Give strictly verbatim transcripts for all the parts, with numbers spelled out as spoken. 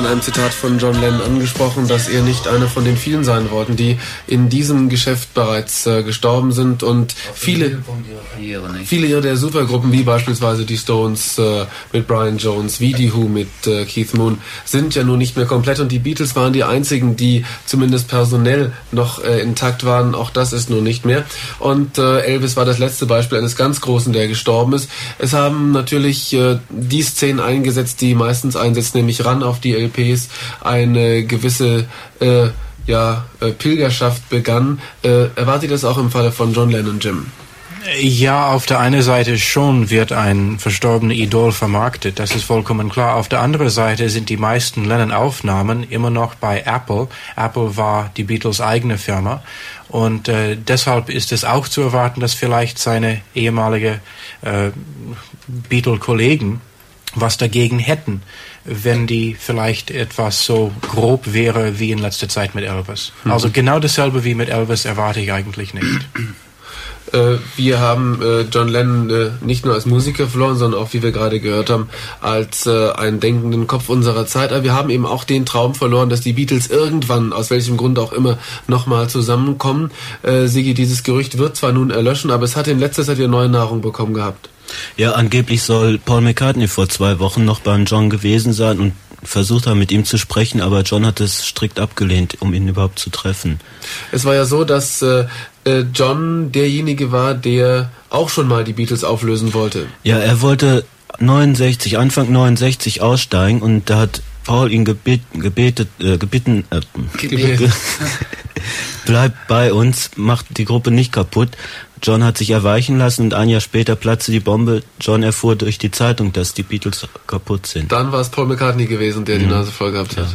In einem Zitat von John Lennon angesprochen, dass er nicht einer von den vielen sein wollten, die in diesem Geschäft bereits äh, gestorben sind, und viele, viele der Supergruppen, wie beispielsweise die Stones äh, mit Brian Jones, wie die Who mit äh, Keith Moon, sind ja nun nicht mehr komplett, und die Beatles waren die einzigen, die zumindest personell noch äh, intakt waren. Auch das ist nun nicht mehr, und äh, Elvis war das letzte Beispiel eines ganz Großen, der gestorben ist. Es haben natürlich äh, die Szenen eingesetzt, die meistens einsetzen, nämlich ran auf die L Ps, eine gewisse äh, ja, äh, Pilgerschaft begann. Äh, erwartet das auch im Falle von John Lennon, Jim? Ja, auf der einen Seite schon wird ein verstorbener Idol vermarktet, das ist vollkommen klar. Auf der anderen Seite sind die meisten Lennon-Aufnahmen immer noch bei Apple. Apple war die Beatles' eigene Firma, und äh, deshalb ist es auch zu erwarten, dass vielleicht seine ehemalige äh, Beatle-Kollegen was dagegen hätten, wenn die vielleicht etwas so grob wäre wie in letzter Zeit mit Elvis. Mhm. Also genau dasselbe wie mit Elvis erwarte ich eigentlich nicht. Äh, wir haben äh, John Lennon äh, nicht nur als Musiker verloren, sondern auch, wie wir gerade gehört haben, als äh, einen denkenden Kopf unserer Zeit. Aber wir haben eben auch den Traum verloren, dass die Beatles irgendwann, aus welchem Grund auch immer, nochmal zusammenkommen. Äh, Sigi, dieses Gerücht wird zwar nun erlöschen, aber es hat in letzter Zeit wieder neue Nahrung bekommen gehabt. Ja, angeblich soll Paul McCartney vor zwei Wochen noch beim John gewesen sein und versucht haben, mit ihm zu sprechen, aber John hat es strikt abgelehnt, um ihn überhaupt zu treffen. Es war ja so, dass äh, John derjenige war, der auch schon mal die Beatles auflösen wollte. Ja, er wollte neunundsechzig, Anfang neunundsechzig aussteigen, und da hat Paul ihn gebet, gebetet, äh, gebeten, äh, Gebeten. bleib bei uns, macht die Gruppe nicht kaputt. John hat sich erweichen lassen, und ein Jahr später platzte die Bombe. John erfuhr durch die Zeitung, dass die Beatles kaputt sind. Dann war es Paul McCartney gewesen, der mhm. die Nase voll gehabt hat. Ja.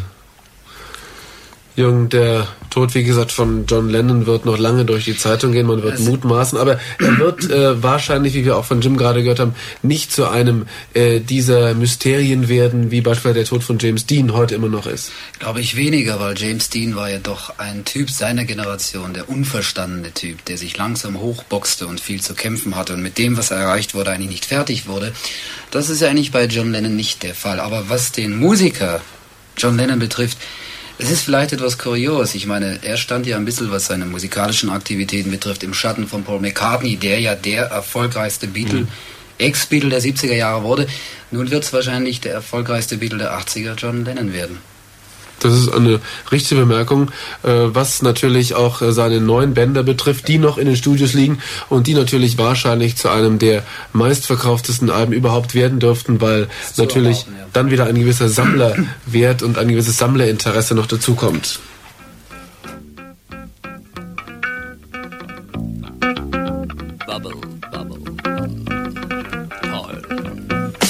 Jung, der Tod, wie gesagt, von John Lennon wird noch lange durch die Zeitung gehen, man wird also mutmaßen, aber er wird äh, wahrscheinlich, wie wir auch von Jim gerade gehört haben, nicht zu einem äh, dieser Mysterien werden, wie beispielsweise der Tod von James Dean heute immer noch ist. Glaube ich weniger, weil James Dean war ja doch ein Typ seiner Generation, der unverstandene Typ, der sich langsam hochboxte und viel zu kämpfen hatte und mit dem, was er erreicht wurde, eigentlich nicht fertig wurde. Das ist ja eigentlich bei John Lennon nicht der Fall, aber was den Musiker John Lennon betrifft, es ist vielleicht etwas kurios. Ich meine, er stand ja ein bisschen, was seine musikalischen Aktivitäten betrifft, im Schatten von Paul McCartney, der ja der erfolgreichste Beatle, mhm. Ex-Beatle der siebziger Jahre wurde. Nun wird es wahrscheinlich der erfolgreichste Beatle der achtziger, John Lennon, werden. Das ist eine richtige Bemerkung, was natürlich auch seine neuen Bänder betrifft, die noch in den Studios liegen und die natürlich wahrscheinlich zu einem der meistverkauftesten Alben überhaupt werden dürften, weil so natürlich auch, ja. dann wieder ein gewisser Sammlerwert und ein gewisses Sammlerinteresse noch dazukommt. Bubble,